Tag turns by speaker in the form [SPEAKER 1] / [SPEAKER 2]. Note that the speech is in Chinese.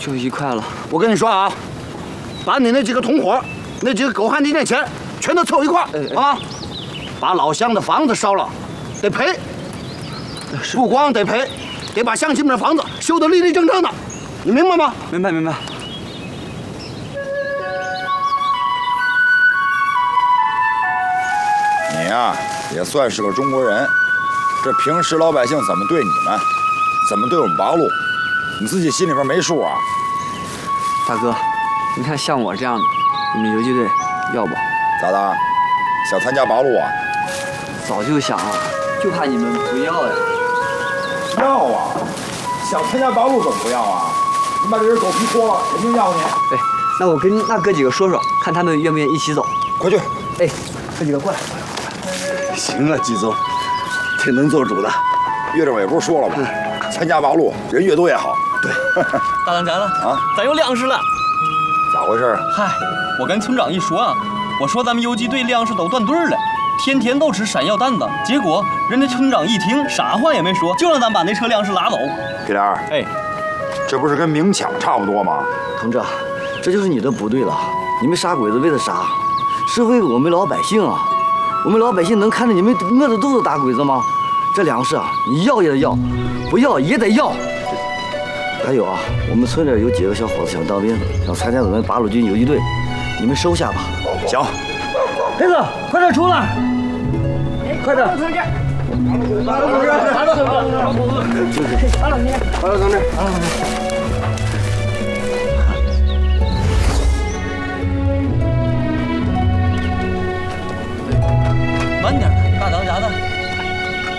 [SPEAKER 1] 就1块了。
[SPEAKER 2] 我跟你说啊，把你那几个同伙、那几个狗汉奸的钱全都凑一块啊！把老乡的房子烧了，得赔。不光得赔，得把乡亲们的房子修得立立正正的，你明白吗？
[SPEAKER 1] 明白明白。
[SPEAKER 3] 你呀，也算是个中国人。这平时老百姓怎么对你们，怎么对我们八路，你自己心里边没数啊？
[SPEAKER 1] 大哥，你看像我这样的，你们游击队要不？
[SPEAKER 3] 咋的？想参加八路啊？
[SPEAKER 1] 早就想了，就怕你们不要呀。
[SPEAKER 3] 要啊！想参加八路怎么不要啊？你把这人狗皮脱了，肯定要你。
[SPEAKER 1] 哎，那我跟那哥几个说说，看他们愿不愿意一起走。
[SPEAKER 3] 快去！
[SPEAKER 1] 哎，哥几个过来。
[SPEAKER 2] 行啊，季总，挺能做主的。
[SPEAKER 3] 岳政委不是说了吗？参加八路人越多越好。
[SPEAKER 2] 对。
[SPEAKER 4] 大当家了
[SPEAKER 3] 啊，
[SPEAKER 4] 咱有粮食了。
[SPEAKER 3] 咋回事？
[SPEAKER 4] 嗨，我跟村长一说啊，我说咱们游击队粮食都断队了。天天都吃山药蛋子，结果人家村长一听，啥话也没说，就让咱把那车粮食拉走。
[SPEAKER 3] 皮莲儿，
[SPEAKER 4] 哎，
[SPEAKER 3] 这不是跟明抢差不多吗？
[SPEAKER 5] 同志，这就是你的不对了。你们杀鬼子为了啥？是为了我们老百姓啊！我们老百姓能看着你们饿着肚子打鬼子吗？这粮食啊，你要也得要，不要也得要。还有啊，我们村里有几个小伙子想当兵，想参加咱们八路军游击队，你们收下吧。
[SPEAKER 3] 行。
[SPEAKER 5] 黑子，快点出来！快点！同志，
[SPEAKER 2] 八路同志，八路同志，八路同志，